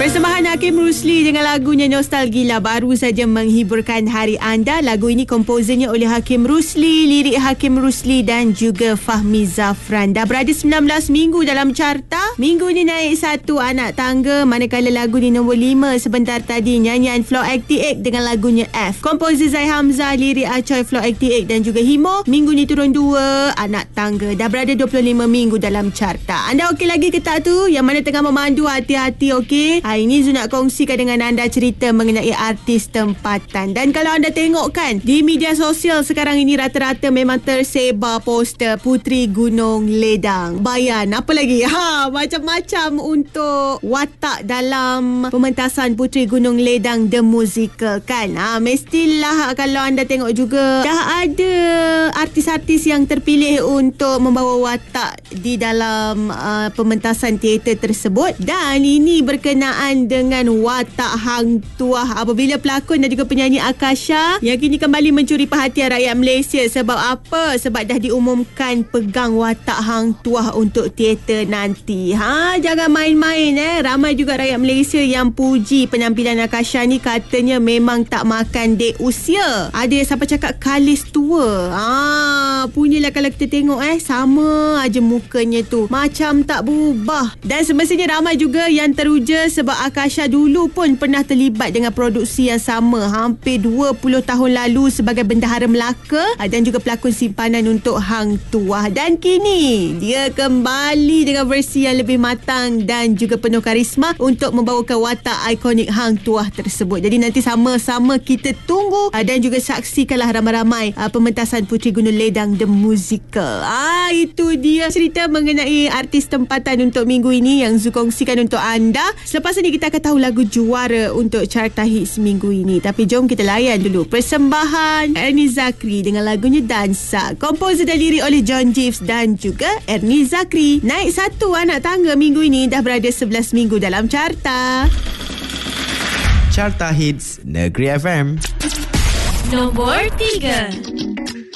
Persembahan Hakim Rusli dengan lagunya Nostalgia baru saja menghiburkan hari anda. Lagu ini komposernya oleh Hakim Rusli, lirik Hakim Rusli dan juga Fahmi Zafran. Dah berada 19 minggu dalam carta. Minggu ni naik 1 Anak Tangga, manakala lagu ni nombor 5 sebentar tadi, nyanyian Flow 88 dengan lagunya F. Komposer Zai Hamzah, lirik Acoy, Flow 88 dan juga Himo. Minggu ni turun 2 Anak Tangga. Dah berada 25 minggu dalam carta. Anda okey lagi ke tak tu? Yang mana tengah memandu, hati-hati okey. Hari ini Zu nak kongsikan dengan anda cerita mengenai artis tempatan. Dan kalau anda tengok kan, di media sosial sekarang ini rata-rata memang tersebar poster Puteri Gunung Ledang. Bayan, apa lagi? Macam-macam untuk watak dalam pementasan Puteri Gunung Ledang The Musical kan. Mestilah kalau anda tengok juga dah ada artis-artis yang terpilih untuk membawa watak di dalam pementasan teater tersebut. Dan ini berkenaan dengan watak Hang Tuah apabila pelakon dan juga penyanyi Akasha yang kini kembali mencuri perhatian rakyat Malaysia. Sebab apa? Sebab dah diumumkan pegang watak Hang Tuah untuk teater nanti. Jangan main-main Ramai juga rakyat Malaysia yang puji penampilan Akasha ni, katanya memang tak makan dek usia. Ada yang sampai cakap kalis tua. Punyalah kalau kita tengok sama aja mukanya tu, macam tak berubah. Dan semestinya ramai juga yang teruja sebab Akasha dulu pun pernah terlibat dengan produksi yang sama hampir 20 tahun lalu sebagai bendahara Melaka dan juga pelakon simpanan untuk Hang Tuah. Dan kini dia kembali dengan versi yang lebih matang dan juga penuh karisma untuk membawakan watak ikonik Hang Tuah tersebut. Jadi nanti sama-sama kita tunggu dan juga saksikanlah ramai-ramai pementasan Puteri Gunung Ledang The Musical. Itu dia cerita mengenai artis tempatan untuk minggu ini yang Zu kongsikan untuk anda. Selepas ini kita akan tahu lagu juara untuk carta hits minggu ini. Tapi jom kita layan dulu persembahan Ernie Zakri dengan lagunya Dansa. Komposer dan lirik oleh John Jeeves dan juga Ernie Zakri. Naik 1 Anak Tangga minggu ini, dah berada 11 minggu dalam carta. Carta Hits Negeri FM. Nombor 3.